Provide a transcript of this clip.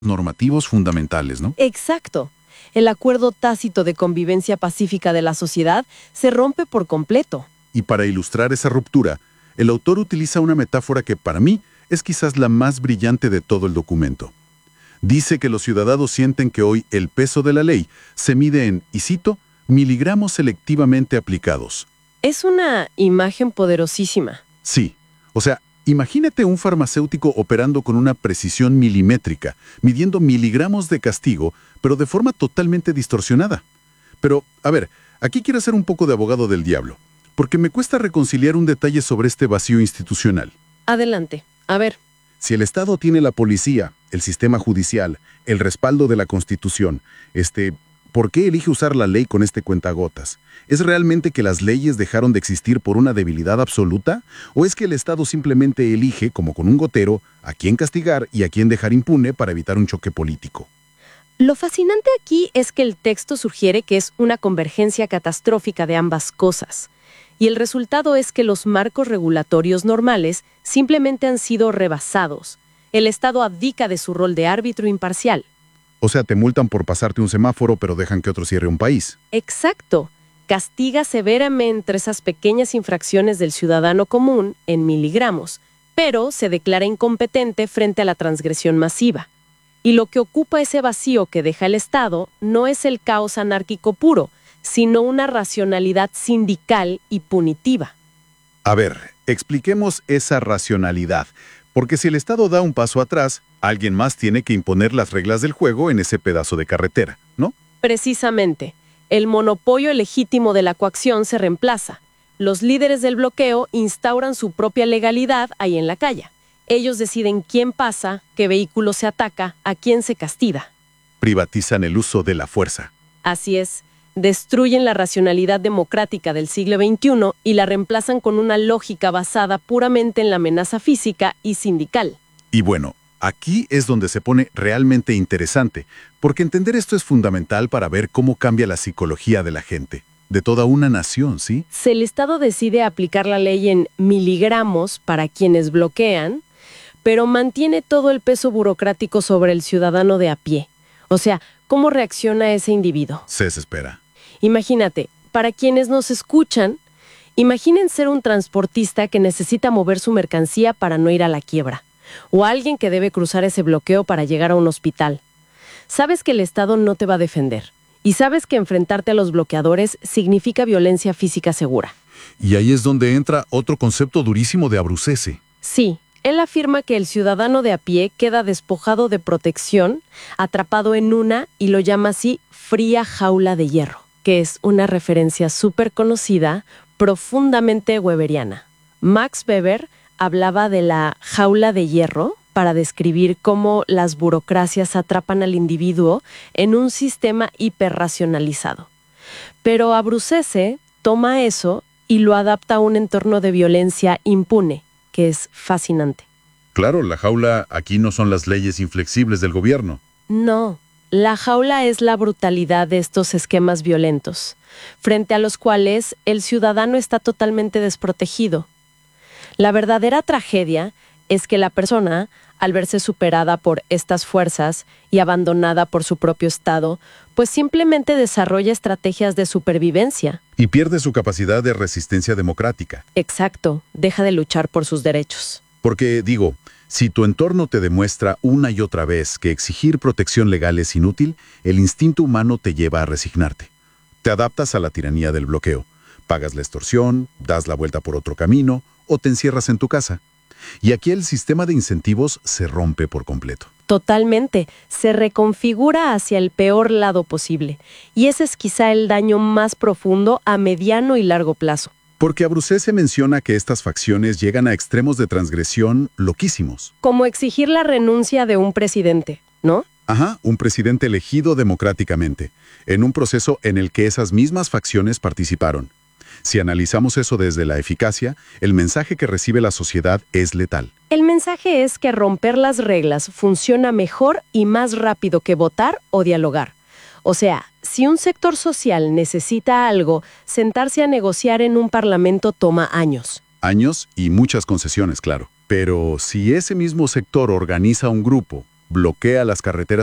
normativos fundamentales, ¿no? Exacto. El acuerdo tácito de convivencia pacífica de la sociedad se rompe por completo. Y para ilustrar esa ruptura, el autor utiliza una metáfora que para mí es quizás la más brillante de todo el documento. Dice que los ciudadanos sienten que hoy el peso de la ley se mide en, y cito, miligramos selectivamente aplicados. Es una imagen poderosísima. Sí, o sea, imagínate un farmacéutico operando con una precisión milimétrica, midiendo miligramos de castigo, pero de forma totalmente distorsionada. Pero, a ver, aquí quiero ser un poco de abogado del diablo, porque me cuesta reconciliar un detalle sobre este vacío institucional. Adelante. A ver. Si el Estado tiene la policía, el sistema judicial, el respaldo de la Constitución, ¿por qué elige usar la ley con este cuentagotas? ¿Es realmente que las leyes dejaron de existir por una debilidad absoluta? ¿O es que el Estado simplemente elige, como con un gotero, a quién castigar y a quién dejar impune para evitar un choque político? Lo fascinante aquí es que el texto sugiere que es una convergencia catastrófica de ambas cosas. Y el resultado es que los marcos regulatorios normales simplemente han sido rebasados. El Estado abdica de su rol de árbitro imparcial. O sea, te multan por pasarte un semáforo, pero dejan que otro cierre un país. Exacto. Castiga severamente esas pequeñas infracciones del ciudadano común en miligramos, pero se declara incompetente frente a la transgresión masiva. Y lo que ocupa ese vacío que deja el Estado no es el caos anárquico puro, sino una racionalidad sindical y punitiva. A ver, expliquemos esa racionalidad, porque si el Estado da un paso atrás, alguien más tiene que imponer las reglas del juego en ese pedazo de carretera, ¿no? Precisamente. El monopolio legítimo de la coacción se reemplaza. Los líderes del bloqueo instauran su propia legalidad ahí en la calle. Ellos deciden quién pasa, qué vehículo se ataca, a quién se castiga. Privatizan el uso de la fuerza. Así es. Destruyen la racionalidad democrática del siglo XXI y la reemplazan con una lógica basada puramente en la amenaza física y sindical. Y bueno, aquí es donde se pone realmente interesante, porque entender esto es fundamental para ver cómo cambia la psicología de la gente, de toda una nación, ¿sí? Si el Estado decide aplicar la ley en miligramos para quienes bloquean, pero mantiene todo el peso burocrático sobre el ciudadano de a pie. O sea, ¿cómo reacciona ese individuo? Se desespera. Imagínate, para quienes nos escuchan, imaginen ser un transportista que necesita mover su mercancía para no ir a la quiebra, o alguien que debe cruzar ese bloqueo para llegar a un hospital. Sabes que el Estado no te va a defender, y sabes que enfrentarte a los bloqueadores significa violencia física segura. Y ahí es donde entra otro concepto durísimo de Abruzzese. Sí. Él afirma que el ciudadano de a pie queda despojado de protección, atrapado en una, y lo llama así, fría jaula de hierro, que es una referencia súper conocida, profundamente weberiana. Max Weber hablaba de la jaula de hierro para describir cómo las burocracias atrapan al individuo en un sistema hiperracionalizado. Pero Abruzzese toma eso y lo adapta a un entorno de violencia impune, que es fascinante. Claro, la jaula aquí no son las leyes inflexibles del gobierno. No, la jaula es la brutalidad de estos esquemas violentos, frente a los cuales el ciudadano está totalmente desprotegido. La verdadera tragedia es que la persona, al verse superada por estas fuerzas y abandonada por su propio Estado, pues simplemente desarrolla estrategias de supervivencia. Y pierde su capacidad de resistencia democrática. Exacto, deja de luchar por sus derechos. Porque, digo, si tu entorno te demuestra una y otra vez que exigir protección legal es inútil, el instinto humano te lleva a resignarte. Te adaptas a la tiranía del bloqueo. Pagas la extorsión, das la vuelta por otro camino o te encierras en tu casa. Y aquí el sistema de incentivos se rompe por completo. Totalmente. Se reconfigura hacia el peor lado posible. Y ese es quizá el daño más profundo a mediano y largo plazo. Porque Abruzzese menciona que estas facciones llegan a extremos de transgresión loquísimos. Como exigir la renuncia de un presidente, ¿no? Ajá, un presidente elegido democráticamente, en un proceso en el que esas mismas facciones participaron. Si analizamos eso desde la eficacia, el mensaje que recibe la sociedad es letal. El mensaje es que romper las reglas funciona mejor y más rápido que votar o dialogar. O sea, si un sector social necesita algo, sentarse a negociar en un parlamento toma años. Años y muchas concesiones, claro. Pero si ese mismo sector organiza un grupo, bloquea las carreteras